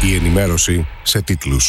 Η ενημέρωση σε τίτλους.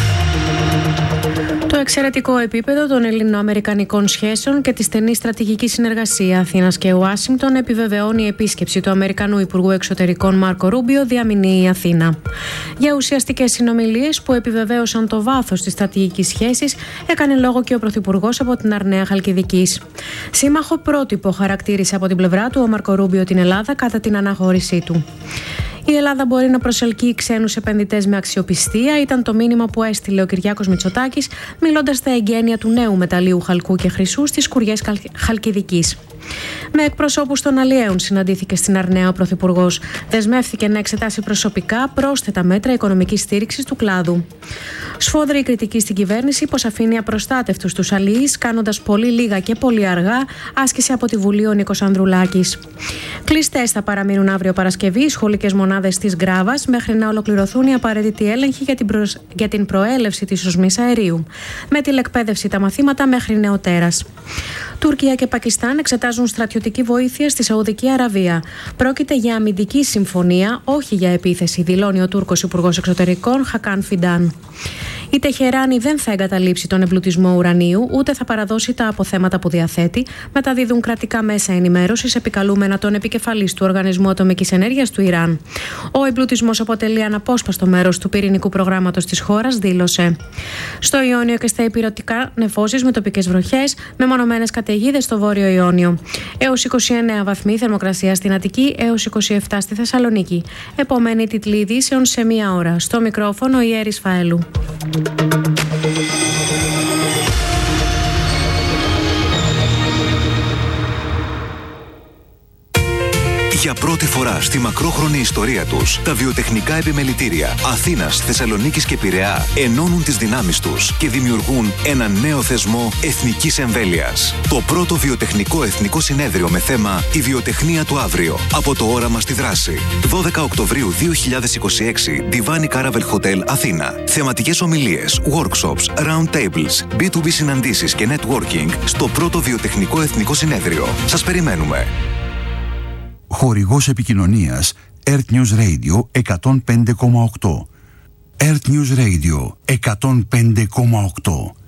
Το εξαιρετικό επίπεδο των ελληνοαμερικανικών σχέσεων και τη στενή στρατηγική συνεργασία Αθήνας και Ουάσιγκτον επιβεβαιώνει η επίσκεψη του Αμερικανού Υπουργού Εξωτερικών Μάρκο Ρούμπιο διαμηνεί η Αθήνα. Για ουσιαστικές συνομιλίες που επιβεβαίωσαν το βάθος της στρατηγικής σχέσης έκανε λόγο και ο Πρωθυπουργός από την Αρναία Χαλκιδικής. Σύμμαχο πρότυπο χαρακτήρισε από την πλευρά του ο Μάρκο Ρούμπιο την Ελλάδα κατά την αναχώρησή του. Η Ελλάδα μπορεί να προσελκύει ξένους επενδυτές με αξιοπιστία, ήταν το μήνυμα που έστειλε ο Κυριάκος Μητσοτάκης, μιλώντας στα εγγένεια του νέου μεταλλείου χαλκού και χρυσού στις σκουριές Χαλκιδικής. Με εκπροσώπους των αλλιέων συναντήθηκε στην Αρναία ο Πρωθυπουργός. Δεσμεύθηκε να εξετάσει προσωπικά πρόσθετα μέτρα οικονομικής στήριξης του κλάδου. Σφόδρη κριτική στην κυβέρνηση πως αφήνει απροστάτευτους τους αλλιείς, κάνοντας πολύ λίγα και πολύ αργά, άσκησε από τη Βουλή ο Νίκος Ανδρουλάκης. Κλειστές θα παραμείνουν αύριο Παρασκευή οι σχολικές μονάδες της Γκράβας μέχρι να ολοκληρωθούν οι απαραίτητοι έλεγχοι για την προέλευση της οσμής αερίου. Με τηλεκπαίδευση τα μαθήματα μέχρι νεοτέρας. Τουρκία και Πακιστάν εξετάζουν στρατιωτική βοήθεια στη Σαουδική Αραβία. Πρόκειται για αμυντική συμφωνία, όχι για επίθεση, δηλώνει ο Τούρκος Υπουργός Εξωτερικών Χακάν Φιντάν. Η Τεχεράνη δεν θα εγκαταλείψει τον εμπλουτισμό ουρανίου, ούτε θα παραδώσει τα αποθέματα που διαθέτει, μεταδίδουν κρατικά μέσα ενημέρωσης επικαλούμενα τον επικεφαλής του Οργανισμού Ατομικής Ενέργειας του Ιράν. Ο εμπλουτισμός αποτελεί αναπόσπαστο μέρος του πυρηνικού προγράμματος της χώρας, δήλωσε. Στο Ιόνιο και στα ηπειρωτικά νεφώσεις με τοπικές βροχές, μεμονωμένες καταιγίδες στο Βόρειο Ιόνιο. Έως 29 βαθμοί θερμοκρασία στην Αττική, έως 27 στη Θεσσαλονίκη. Επομένη τίτλοι ειδήσεων σε μία ώρα. Στο μικρόφωνο η Έρης Φαέλου. Για πρώτη φορά στη μακρόχρονη ιστορία τους, τα βιοτεχνικά επιμελητήρια Αθήνας, Θεσσαλονίκης και Πειραιά ενώνουν τις δυνάμεις τους και δημιουργούν ένα νέο θεσμό εθνικής εμβέλειας. Το πρώτο βιοτεχνικό εθνικό συνέδριο με θέμα «Η βιοτεχνία του αύριο». Από το όραμα στη δράση. 12 Οκτωβρίου 2026, Divan Caravel Hotel Αθήνα. Θεματικές ομιλίες, workshops, round tables, B2B συναντήσεις και networking στο πρώτο βιοτεχνικό εθνικό συνέδριο. Σας περιμένουμε. Χορηγός επικοινωνίας Earth News Radio 105,8. Earth News Radio 105,8.